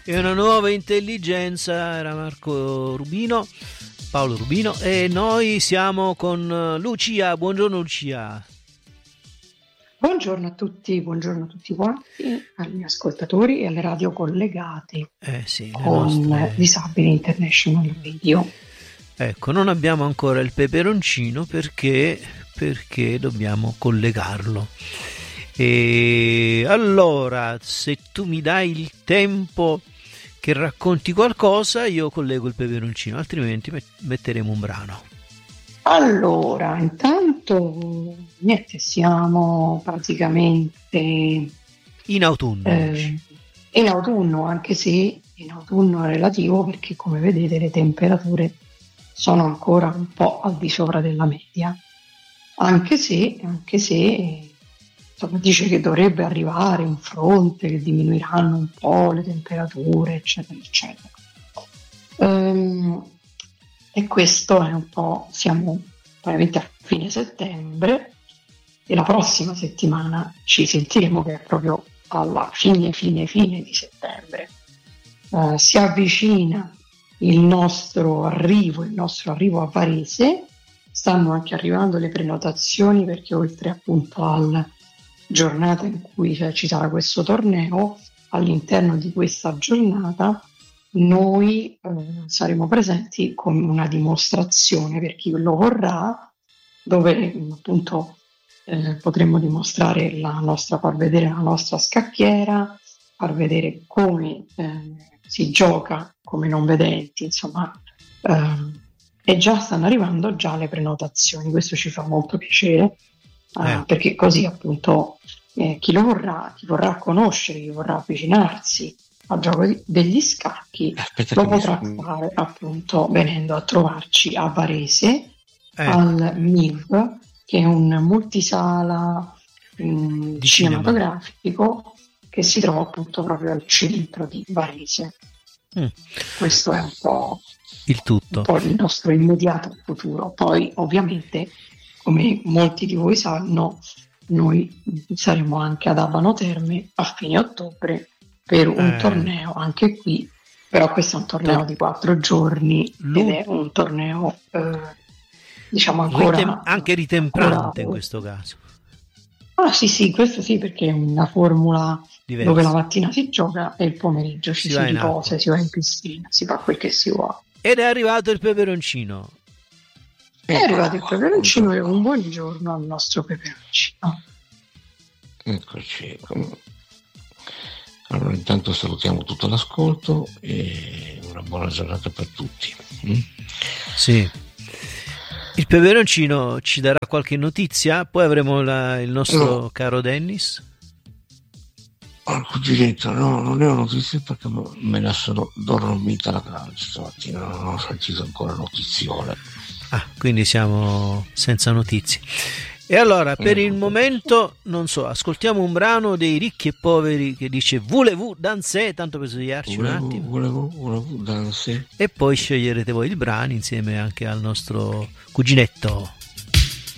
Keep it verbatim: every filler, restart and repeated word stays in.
e una nuova intelligenza. Era Marco Rubino, Paolo Rubino, e noi siamo con Lucia. Buongiorno Lucia. Buongiorno a tutti, buongiorno a tutti quanti, agli ascoltatori e alle radio collegate eh sì, con nostre... Disabili International Radio. Ecco, non abbiamo ancora il peperoncino perché, perché dobbiamo collegarlo. E allora, se tu mi dai il tempo che racconti qualcosa, io collego il peperoncino, altrimenti metteremo un brano. Allora, intanto, niente, siamo praticamente in autunno. Eh, in autunno, anche se in autunno relativo, perché come vedete le temperature sono ancora un po' al di sopra della media, anche se, anche se insomma, dice che dovrebbe arrivare un fronte, che diminuiranno un po' le temperature, eccetera, eccetera. Um, E questo è un po', siamo veramente a fine settembre e la prossima settimana ci sentiremo che è proprio alla fine, fine, fine di settembre. Uh, si avvicina il nostro arrivo, il nostro arrivo a Varese, stanno anche arrivando le prenotazioni perché oltre appunto alla giornata in cui ci sarà questo torneo, all'interno di questa giornata noi eh, saremo presenti con una dimostrazione per chi lo vorrà, dove appunto eh, potremo dimostrare la nostra, far vedere la nostra scacchiera, far vedere come eh, si gioca come non vedenti, insomma, eh, e già stanno arrivando già le prenotazioni, questo ci fa molto piacere, eh, eh. perché così appunto eh, chi lo vorrà, chi vorrà conoscere, chi vorrà avvicinarsi al gioco degli scacchi Aspetta lo potrà mi... fare appunto venendo a trovarci a Varese eh. al M I V, che è un multisala mh, cinematografico cinema. Che si trova appunto proprio al centro di Varese. Mm. Questo è un po' il tutto, un po' il nostro immediato futuro. Poi ovviamente, come molti di voi sanno, noi saremo anche ad Abano Terme a fine ottobre per un eh. torneo anche qui, però questo è un torneo Tor- di quattro giorni Lu- ed è un torneo eh, diciamo ancora Ritem- anche ritemprante ancora... in questo caso. Ah sì sì, questo sì, perché è una formula diversa, dove la mattina si gioca e il pomeriggio ci si, si riposa, si va in piscina, si fa quel che si vuole. Ed è arrivato il peperoncino. È eh, arrivato il peperoncino e un buongiorno al nostro peperoncino. Eccoci. Allora intanto salutiamo tutto l'ascolto e una buona giornata per tutti. Mm? Sì. Il peperoncino ci darà qualche notizia, poi avremo la, il nostro no. caro Dennis. Oh, cuginetto, no, non ne ho notizie perché me la sono dormita la calza stamattina, non ho sentito ancora notiziole. Ah, quindi siamo senza notizie. E allora, per il momento, non so, ascoltiamo un brano dei Ricchi e Poveri che dice Voulez-vous danser, tanto per svegliarci un attimo. Voulez-vous, voulez-vous danser. E poi sceglierete voi il brano insieme anche al nostro cuginetto.